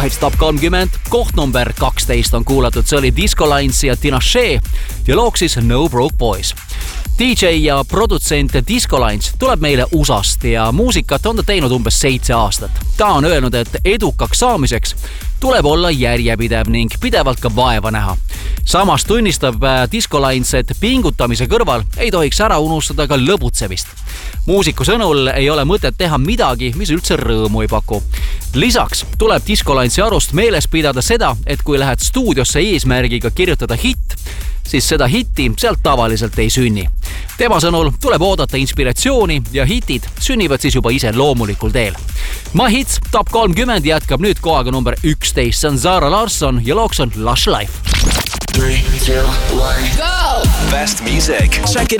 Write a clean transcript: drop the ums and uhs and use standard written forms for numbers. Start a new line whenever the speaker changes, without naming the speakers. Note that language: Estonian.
Top 30, koht number 12 on kuulatud, see oli Disco Lines ja Tinashe ja looks siis No Broke Boys. DJ ja produtsent Disco Lines tuleb meile USAst ja muusikat on ta teinud umbes 7 aastat. Ta on öelnud, et edukaks saamiseks tuleb olla järjepidev ning pidevalt ka vaeva näha. Samas tunnistab Disco Lines, et pingutamise kõrval ei tohiks ära unustada ka lõbutsemist. Muusiku sõnul ei ole mõtet teha midagi, mis üldse rõõmu ei paku. Lisaks tuleb Disco Linesi arust meeles pidada seda, et kui lähed stuudiosse eesmärgiga kirjutada hitt, siis seda hitti sealt tavaliselt ei sünni. Tema sõnul tuleb oodata inspiratsiooni ja hitid sünnivad siis juba ise loomulikul teel. My Hits Top 30 jätkab nüüd kohaga number 11, see on Zara Larsson ja looks on Lush Life.
3, 2, 1, go!
Best music. Check it